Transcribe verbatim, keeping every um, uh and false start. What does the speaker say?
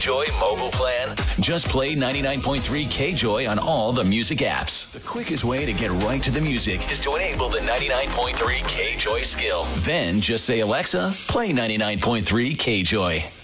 K-Joy mobile plan? Just play ninety-nine point three K-Joy on all the music apps. The quickest way to get right to the music is to enable the ninety-nine point three K-Joy skill. Then just say, Alexa, play ninety-nine point three K-Joy.